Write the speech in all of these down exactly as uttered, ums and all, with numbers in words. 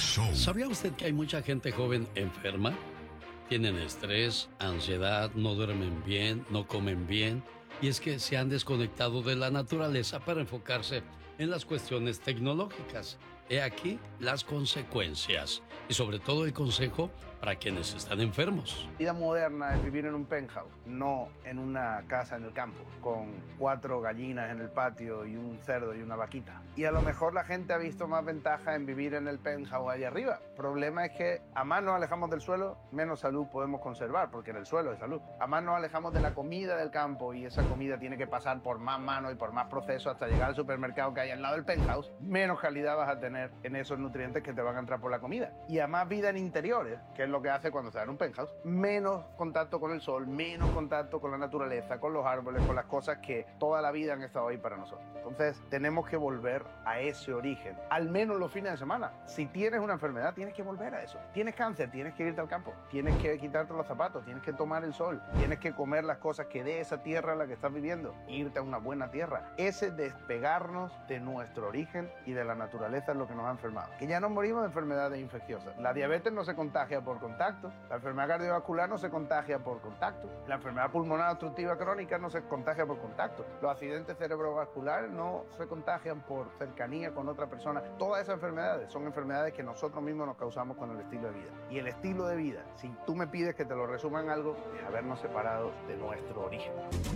Show. ¿Sabía usted que hay mucha gente joven enferma? Tienen estrés, ansiedad, no duermen bien, no comen bien. Y es que se han desconectado de la naturaleza para enfocarse en las cuestiones tecnológicas. He aquí las consecuencias. Y sobre todo el consejo para quienes están enfermos. La vida moderna es vivir en un penthouse, no en una casa en el campo, con cuatro gallinas en el patio y un cerdo y una vaquita. Y a lo mejor la gente ha visto más ventaja en vivir en el penthouse allá arriba. El problema es que a más nos alejamos del suelo, menos salud podemos conservar, porque en el suelo hay salud. A más nos alejamos de la comida del campo y esa comida tiene que pasar por más manos y por más procesos hasta llegar al supermercado que hay al lado del penthouse, menos calidad vas a tener en esos nutrientes que te van a entrar por la comida. Y a más vida en interiores, que es lo que hace cuando estás en un penthouse, menos contacto con el sol, menos contacto con la naturaleza, con los árboles, con las cosas que toda la vida han estado ahí para nosotros. Entonces tenemos que volver a ese origen, al menos los fines de semana. Si tienes una enfermedad, tienes que volver a eso. Tienes cáncer, tienes que irte al campo, tienes que quitarte los zapatos, tienes que tomar el sol, tienes que comer las cosas que dé esa tierra en la que estás viviendo, irte a una buena tierra. Ese despegarnos de nuestro origen y de la naturaleza es lo que nos ha enfermado. Que ya nos morimos de enfermedades infecciosas. La diabetes no se contagia por contacto, la enfermedad cardiovascular no se contagia por contacto, la enfermedad pulmonar obstructiva crónica no se contagia por contacto, los accidentes cerebrovasculares no se contagian por cercanía con otra persona. Todas esas enfermedades son enfermedades que nosotros mismos nos causamos con el estilo de vida. Y el estilo de vida, si tú me pides que te lo resuma en algo, es habernos separado de nuestro origen.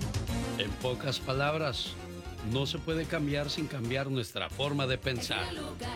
En pocas palabras, no se puede cambiar sin cambiar nuestra forma de pensar.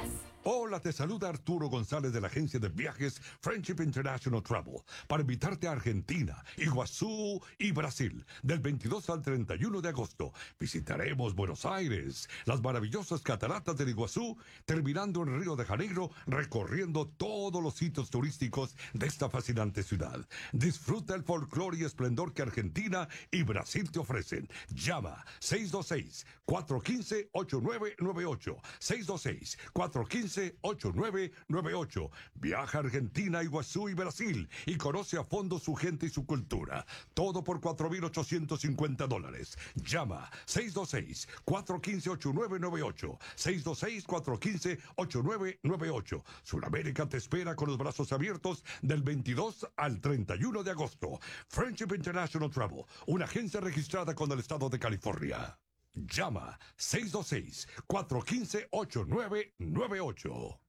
Hola, te saluda Arturo González de la agencia de viajes Friendship International Travel para invitarte a Argentina, Iguazú y Brasil. Del veintidós al treinta y uno de agosto visitaremos Buenos Aires, las maravillosas cataratas del Iguazú, terminando en Río de Janeiro, recorriendo todos los sitios turísticos de esta fascinante ciudad. Disfruta el folclore y esplendor que Argentina y Brasil te ofrecen. Llama seis dos seis, cuatro uno cinco, ocho nueve nueve ocho, seis dos seis, cuatro uno cinco, ocho nueve nueve ocho. Viaja a Argentina, Iguazú y Brasil y conoce a fondo su gente y su cultura. Todo por cuatro mil ochocientos cincuenta dólares. Llama seis dos seis, cuatro uno cinco, ocho nueve nueve ocho. seis dos seis, cuatro uno cinco, ocho nueve nueve ocho. Sudamérica te espera con los brazos abiertos del veintidós al treinta y uno de agosto. Friendship International Travel, una agencia registrada con el estado de California. Llama seis dos seis, cuatro uno cinco, ocho nueve nueve ocho.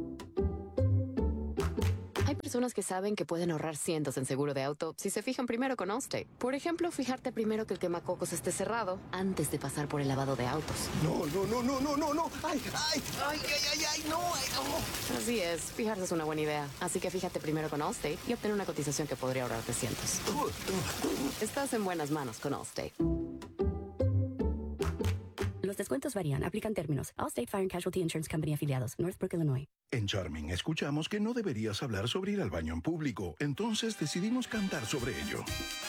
Hay personas que saben que pueden ahorrar cientos en seguro de auto si se fijan primero con Allstate. Por ejemplo, fijarte primero que el quemacocos esté cerrado antes de pasar por el lavado de autos. No, no, no, no, no, no, no. Ay, ay, ay, ay, ay, ay, no, ay, no. Así es, fijarse es una buena idea. Así que fíjate primero con Allstate y obtén una cotización que podría ahorrarte cientos. Estás en buenas manos con Allstate. Los descuentos varían, aplican términos. Allstate Fire and Casualty Insurance Company afiliados, Northbrook, Illinois. En Charming escuchamos que no deberías hablar sobre ir al baño en público, entonces decidimos cantar sobre ello.